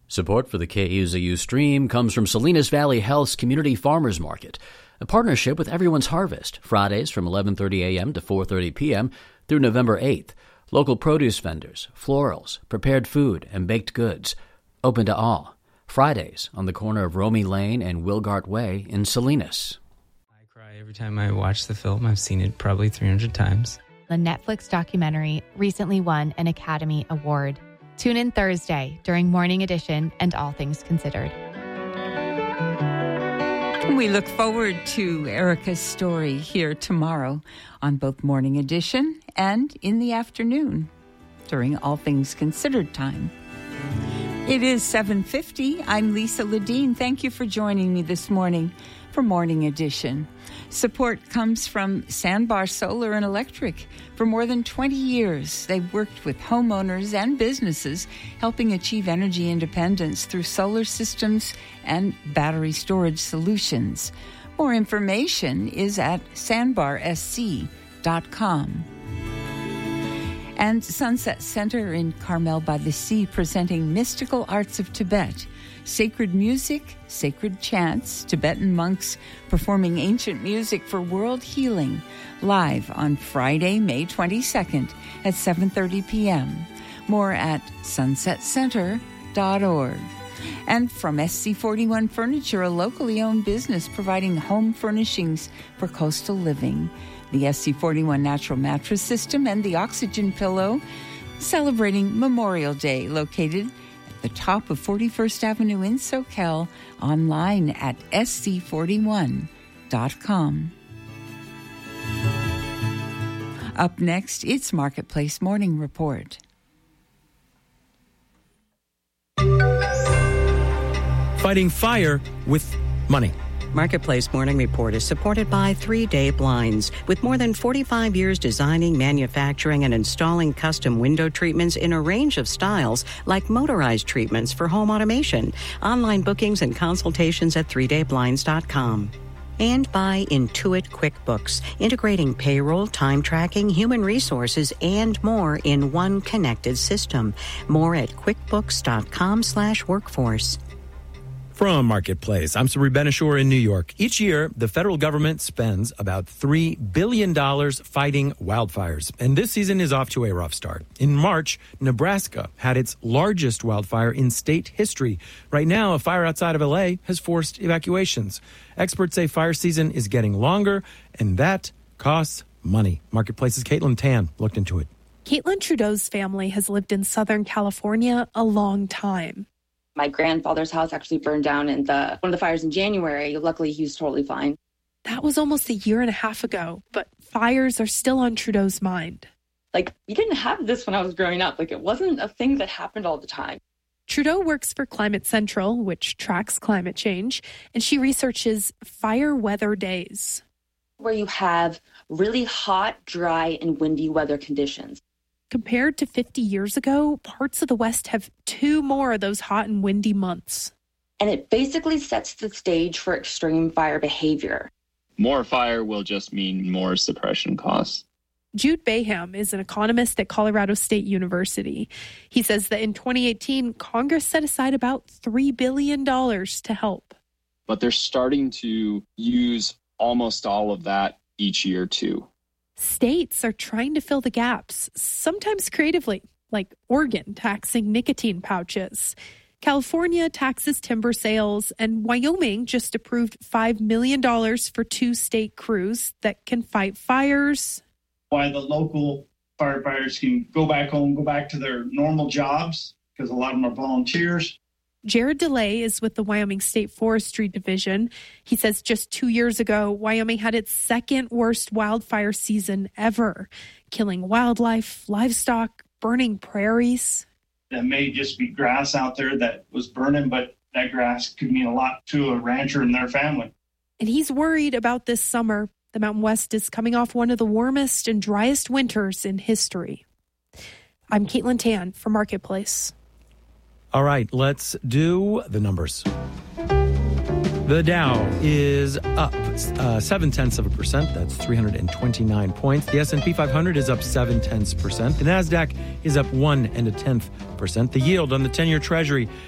Support for the KUZU stream comes from Salinas Valley Health's Community Farmers Market, a partnership with Everyone's Harvest, Fridays from 11:30 a.m. to 4:30 p.m. through November 8th. Local produce vendors, florals, prepared food, and baked goods. Open to all. Fridays on the corner of Romy Lane and Wilgart Way in Salinas. I cry every time I watch the film. I've seen it probably 300 times. The Netflix documentary recently won an Academy Award. Tune in Thursday during Morning Edition and All Things Considered. We look forward to Erica's story here tomorrow on both Morning Edition and in the afternoon during All Things Considered time. It is 7:50. I'm Lisa Ledeen. Thank you for joining me this morning for Morning Edition. Support comes from Sandbar Solar and Electric. For more than 20 years, they've worked with homeowners and businesses, helping achieve energy independence through solar systems and battery storage solutions. More information is at sandbarsc.com. And Sunset Center in Carmel by the Sea presenting Mystical Arts of Tibet. Sacred music, sacred chants, Tibetan monks performing ancient music for world healing, live on Friday, May 22nd at 7:30 p.m. More at sunsetcenter.org. And from SC41 Furniture, a locally owned business providing home furnishings for coastal living. The SC41 Natural Mattress System and the Oxygen Pillow, celebrating Memorial Day, located the top of 41st Avenue in SoCal, online at sc41.com. Up next, it's Marketplace Morning Report. Fighting fire with money. Marketplace Morning Report is supported by 3 Day Blinds. With more than 45 years designing, manufacturing, and installing custom window treatments in a range of styles, like motorized treatments for home automation. Online bookings and consultations at 3dayblinds.com. And by Intuit QuickBooks, integrating payroll, time tracking, human resources, and more in one connected system. More at quickbooks.com/workforce. From Marketplace, I'm Sabri Ben-Achour in New York. Each year, the federal government spends about $3 billion fighting wildfires. And this season is off to a rough start. In March, Nebraska had its largest wildfire in state history. Right now, a fire outside of L.A. has forced evacuations. Experts say fire season is getting longer, and that costs money. Marketplace's Caitlin Tan looked into it. Caitlin Trudeau's family has lived in Southern California a long time. My grandfather's house actually burned down in one of the fires in January. Luckily, he was totally fine. That was almost a year and a half ago, but fires are still on Trudeau's mind. We didn't have this when I was growing up. It wasn't a thing that happened all the time. Trudeau works for Climate Central, which tracks climate change, and she researches fire weather days, where you have really hot, dry, and windy weather conditions. Compared to 50 years ago, parts of the West have 2 more of those hot and windy months. And it basically sets the stage for extreme fire behavior. More fire will just mean more suppression costs. Jude Bayham is an economist at Colorado State University. He says that in 2018, Congress set aside about $3 billion to help. But they're starting to use almost all of that each year, too. States are trying to fill the gaps, sometimes creatively, like Oregon taxing nicotine pouches. California taxes timber sales, and Wyoming just approved $5 million for 2 state crews that can fight fires. Why the local firefighters can go back home, go back to their normal jobs, because a lot of them are volunteers. Jared DeLay is with the Wyoming State Forestry Division. He says just 2 years ago, Wyoming had its 2nd worst wildfire season ever, killing wildlife, livestock, burning prairies. It may just be grass out there that was burning, but that grass could mean a lot to a rancher and their family. And he's worried about this summer. The Mountain West is coming off one of the warmest and driest winters in history. I'm Caitlin Tan for Marketplace. All right, let's do the numbers. The Dow is up 0.7%. That's 329 points. The S&P 500 is up 0.7%. The NASDAQ is up 1.1%. The yield on the 10-year Treasury